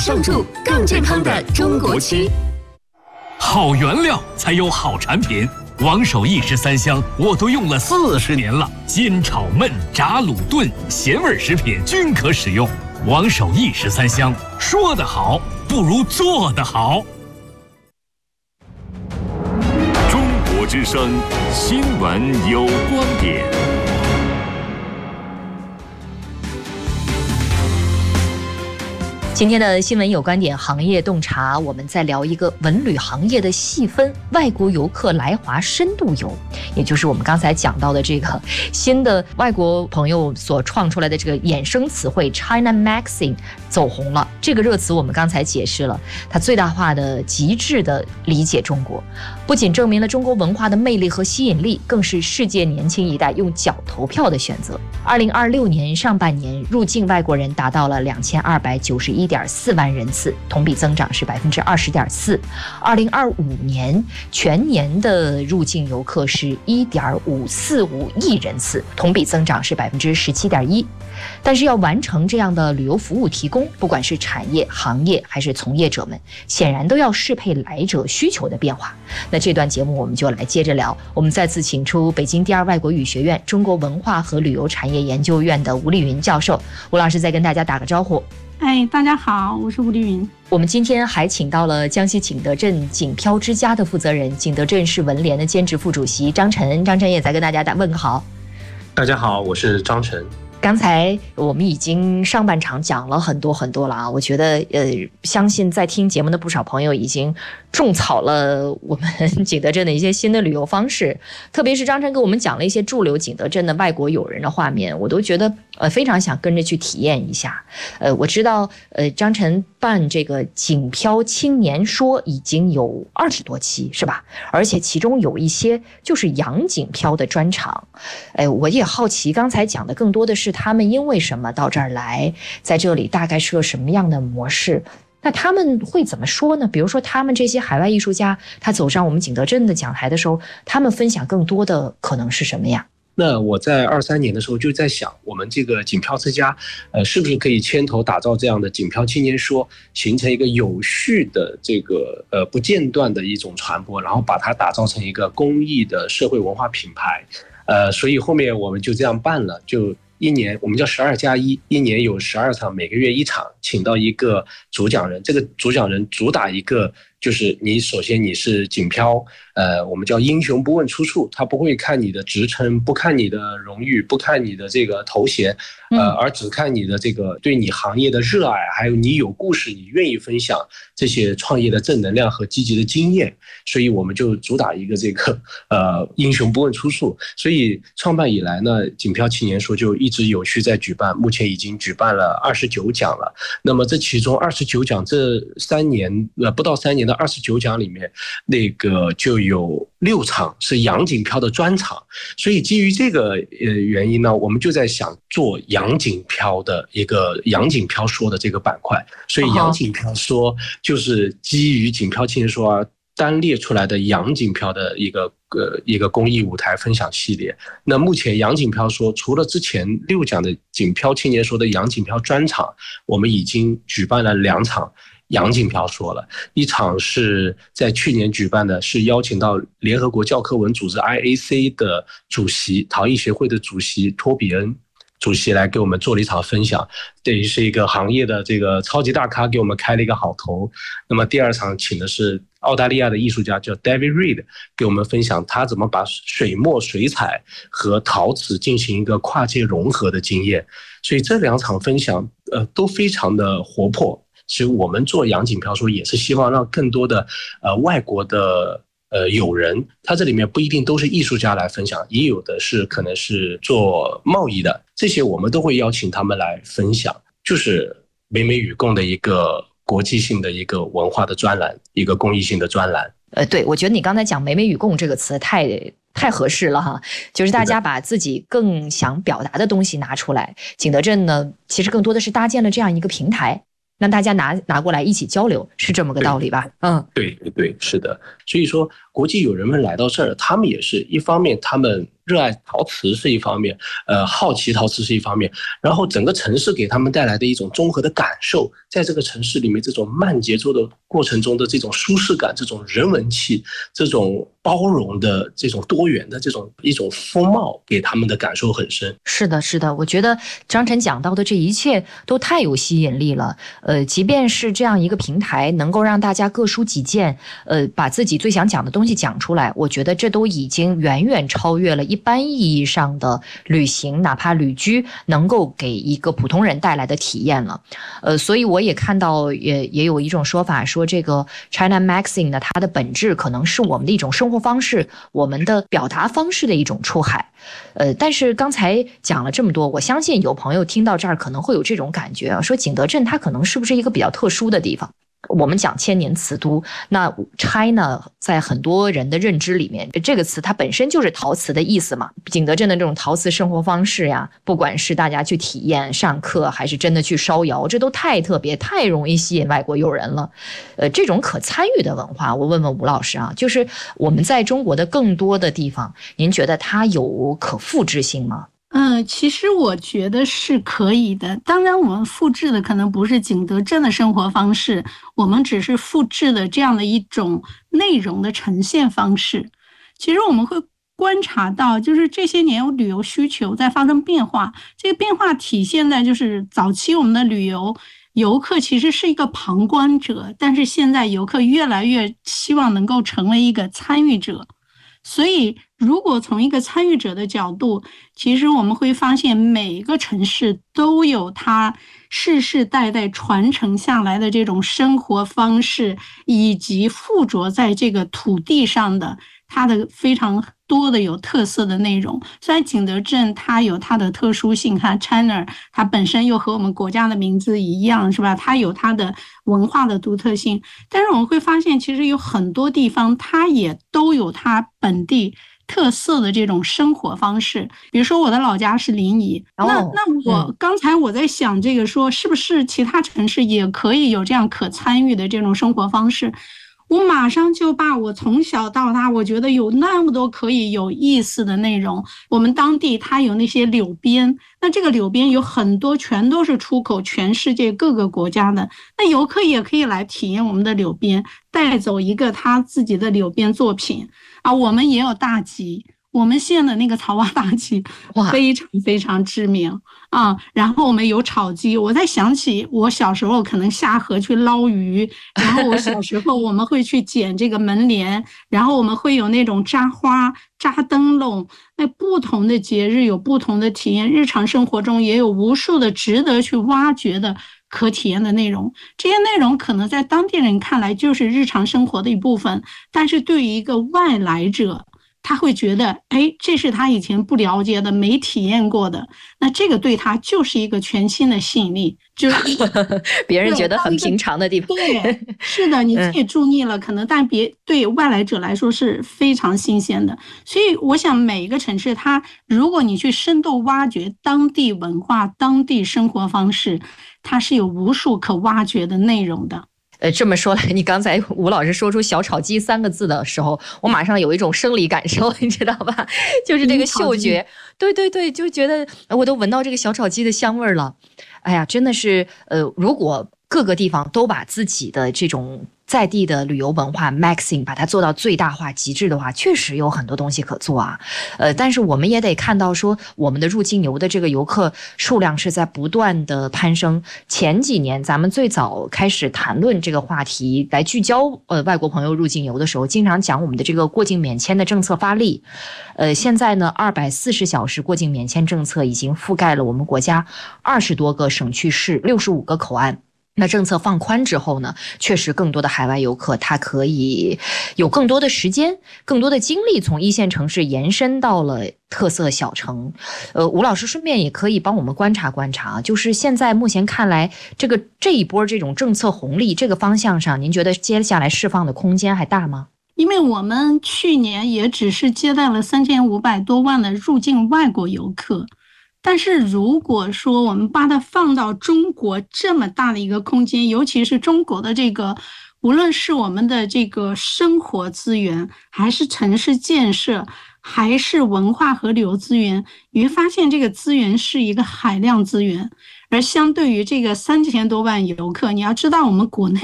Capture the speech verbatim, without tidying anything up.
上注更健康的中国区。 好原料才有好产品，王守义十三香我都用了四十年了，煎炒焖炸卤炖咸味食品均可使用。王守义十三香，说得好不如做得好。 中国之声新闻有观点。 今天的新闻有观点行业洞察，我们在聊一个文旅行业的细分，外国游客来华深度游，也就是我们刚才讲到的这个新的外国朋友所创出来的这个衍生词汇 China Maxing 走红了。这个热词我们刚才解释了，它最大化的极致的理解中国，不仅证明了中国文化的魅力和吸引力，更是世界年轻一代用脚投票的选择。二零二六年上半年入境外国人达到了两千二百九十一点四万人次，同比增长是百分之二十点四。二零二五年全年的入境游客是一点五四五亿人次，同比增长是百分之十七点一。但是要完成这样的旅游服务提供，不管是产业、行业还是从业者们，显然都要适配来者需求的变化。那这段节目我们就来接着聊，我们再次请出北京第二外国语学院中国文化和旅游产业研究院的吴丽云教授。吴老师再跟大家打个招呼。 哎，大家好，我是吴丽云。 我们今天还请到了江西景德镇景漂之家的负责人，景德镇市文联的兼职副主席张晨。张晨也在跟大家打问个好。 大家好，我是张晨。 刚才我们已经上半场讲了很多很多了啊，我觉得呃，相信在听节目的不少朋友已经种草了我们景德镇的一些新的旅游方式，特别是张晨给我们讲了一些驻留景德镇的外国友人的画面，我都觉得呃非常想跟着去体验一下。呃，我知道呃张晨办这个景漂青年说已经有二十多期是吧？而且其中有一些就是洋景漂的专场。哎，我也好奇，刚才讲的更多的是他们因为什么到这儿来，在这里大概是个什么样的模式。那他们会怎么说呢？比如说他们这些海外艺术家，他走上我们景德镇的讲台的时候，他们分享更多的可能是什么呀？ 那我在二三年的时候就在想，我们这个景漂之家，呃，是不是可以牵头打造这样的景漂青年说，形成一个有序的这个呃不间断的一种传播，然后把它打造成一个公益的社会文化品牌。呃，所以后面我们就这样办了，就一年我们叫十二加一，一年有十二场，每个月一场，请到一个主讲人，这个主讲人主打一个。就是你首先你是景漂，呃，我们叫英雄不问出处，他不会看你的职称，不看你的荣誉，不看你的这个头衔，呃，而只看你的这个对你行业的热爱，还有你有故事，你愿意分享这些创业的正能量和积极的经验，所以我们就主打一个这个呃英雄不问出处。所以创办以来呢，景漂青年说就一直有序在举办，目前已经举办了二十九讲了。那么这其中二十九讲这三年呃不到三年的二十九讲里面，那个就有六场是洋景漂的专场，所以基于这个呃原因呢，我们就在想做洋景漂的一个洋景漂说的这个板块，所以洋景漂说就是基于景漂青年说啊单列出来的洋景漂的一个呃一个公益舞台分享系列。那目前洋景漂说除了之前六讲的景漂青年说的洋景漂专场，我们已经举办了两场洋景漂说了，一场是在去年举办的，是邀请到联合国教科文组织 I A C 的主席，陶艺协会的主席托比恩主席来给我们做了一场分享，等于是一个行业的这个超级大咖给我们开了一个好头。那么第二场请的是澳大利亚的艺术家叫 David Reed 给我们分享他怎么把水墨水彩和陶瓷进行一个跨界融合的经验。所以这两场分享呃都非常的活泼。其实我们做洋景漂说也是希望让更多的呃外国的呃友人，他这里面不一定都是艺术家来分享，也有的是可能是做贸易的，这些我们都会邀请他们来分享，就是美美与共的一个国际性的一个文化的专栏，一个公益性的专栏。 呃，对，我觉得你刚才讲美美与共这个词太太合适了哈，就是大家把自己更想表达的东西拿出来。景德镇呢，其实更多的是搭建了这样一个平台，让大家拿拿过来一起交流，是这么个道理吧？嗯， 对对，是的。所以说，国际友人们来到这儿，他们也是一方面，他们热爱陶瓷是一方面，呃，好奇陶瓷是一方面，然后整个城市给他们带来的一种综合的感受，在这个城市里面这种慢节奏的过程中的这种舒适感，这种人文气，这种包容的这种多元的这种一种风貌，给他们的感受很深。 是的，是的，我觉得张晨讲到的这一切都太有吸引力了。呃，即便是这样一个平台，能够让大家各抒己见，呃，把自己最想讲的东西讲出来，我觉得这都已经远远超越了一般意义上的旅行，哪怕旅居能够给一个普通人带来的体验了。呃，所以我也看到也也有一种说法说，这个 China Magazine 呢，它的本质可能是我们的一种生活方式，我们的表达方式的一种出海。呃，但是刚才讲了这么多，我相信有朋友听到这儿可能会有这种感觉啊，说景德镇它可能是不是一个比较特殊的地方？我们讲千年瓷都，那 China 在很多人的认知里面，这个词它本身就是陶瓷的意思嘛。景德镇的这种陶瓷生活方式呀，不管是大家去体验、上课，还是真的去烧窑，这都太特别、太容易吸引外国友人了。呃，这种可参与的文化，我问问吴老师啊，就是我们在中国的更多的地方，您觉得它有可复制性吗？ 嗯，其实我觉得是可以的。当然，我们复制的可能不是景德镇的生活方式，我们只是复制的这样的一种内容的呈现方式。其实我们会观察到，就是这些年旅游需求在发生变化，这个变化体现在就是早期我们的旅游游客其实是一个旁观者，但是现在游客越来越希望能够成为一个参与者。所以如果从一个参与者的角度，其实我们会发现每一个城市都有它世世代代传承下来的这种生活方式，以及附着在这个土地上的它的非常多的有特色的内容。虽然景德镇它有它的特殊性，它 China 它本身又和我们国家的名字一样，是吧？它有它的文化的独特性，但是我们会发现其实有很多地方它也都有它本地特色的这种生活方式。比如说我的老家是临沂， 哦、 那那我、嗯、刚才我在想这个说是不是其他城市也可以有这样可参与的这种生活方式，我马上就把我从小到大我觉得有那么多可以有意思的内容。我们当地它有那些柳边，那这个柳边有很多全都是出口全世界各个国家的，那游客也可以来体验我们的柳边，带走一个他自己的柳边作品啊。我们也有大集，我们县的那个草蛙大集非常非常知名啊。然后我们有炒鸡，我在想起我小时候可能下河去捞鱼，然后我小时候我们会去捡这个门帘，然后我们会有那种扎花、扎灯笼。那不同的节日有不同的体验，日常生活中也有无数的值得去挖掘的可体验的内容。这些内容可能在当地人看来就是日常生活的一部分，但是对于一个外来者，他会觉得，哎，这是他以前不了解的、没体验过的，那这个对他就是一个全新的吸引力，就是别人觉得很平常的地方。 对，是的，你自己住腻了，嗯、可能但别对外来者来说是非常新鲜的。所以，我想每一个城市，它如果你去深度挖掘当地文化、当地生活方式，它是有无数可挖掘的内容的。 呃，这么说来，你刚才吴老师说出小炒鸡三个字的时候，我马上有一种生理感受，你知道吧？就是这个嗅觉，对对对，就觉得我都闻到这个小炒鸡的香味了。哎呀，真的是，呃，如果各个地方都把自己的这种在地的旅游文化 maxing 把它做到最大化极致的话，确实有很多东西可做啊。呃，但是我们也得看到说，我们的入境游的这个游客数量是在不断的攀升。前几年咱们最早开始谈论这个话题来聚焦呃外国朋友入境游的时候，经常讲我们的这个过境免签的政策发力。呃，现在呢，二百四十小时过境免签政策已经覆盖了我们国家二十多个省区市、六十五个口岸。那政策放宽之后呢，确实更多的海外游客他可以有更多的时间、更多的精力从一线城市延伸到了特色小城。呃，吴老师顺便也可以帮我们观察观察，就是现在目前看来，这个这一波这种政策红利这个方向上，您觉得接下来释放的空间还大吗？ 因为我们去年也只是接待了三千五百多万的入境外国游客。但是如果说我们把它放到中国这么大的一个空间，尤其是中国的这个，无论是我们的这个生活资源，还是城市建设， 还是文化和旅游资源，你会发现这个资源是一个海量资源。而相对于这个三千多万游客，你要知道我们国内